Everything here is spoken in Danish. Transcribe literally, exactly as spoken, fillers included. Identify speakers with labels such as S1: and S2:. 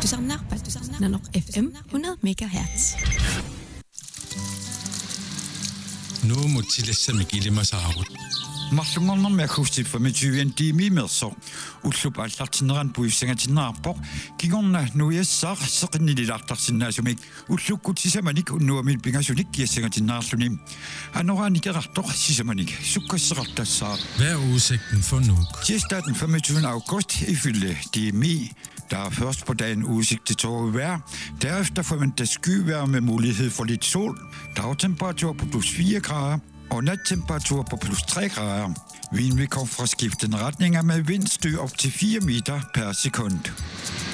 S1: Du samler Nanok F M hundrede megahertz.
S2: Nu må tillæse mig gilde mig saarut.
S3: Marlungarner med akustik for med tyve timer med så. Utløb allartineran på isengatinarpor. Kigorna nu er sar saren i det allartinasumik. Utløb kutsisamanik nu er mit bingasonik isengatinarsunim. Anoran ikke rettor sisamanik. Sukkersartasar.
S2: Hvad er udsigten for nu?
S3: Tirsdag den femogtyvende august ifølge D M I. Der er først på dagen udsigt til tåget vejr. Derefter forventes skyvejr med mulighed for lidt sol. Dagtemperatur på plus fire grader. Og nattemperatur på plus tre grader. Vinden vil komme fra skiftende retninger med vindstød op til fire meter per sekund.